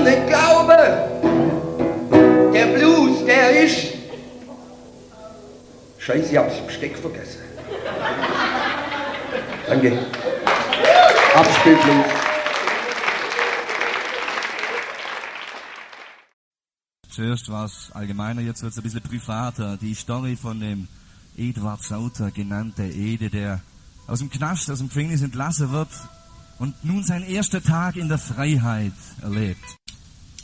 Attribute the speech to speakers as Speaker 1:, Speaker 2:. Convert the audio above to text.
Speaker 1: nicht glauben. Der Blues, der ist... Scheiße, ich hab's Besteck vergessen. Danke. Abspielblues.
Speaker 2: Zuerst war es allgemeiner, jetzt wird es ein bisschen privater. Die Story von dem Eduard Sauter, genannt der Ede, der aus dem Knast, aus dem Gefängnis entlassen wird und nun seinen ersten Tag in der Freiheit erlebt.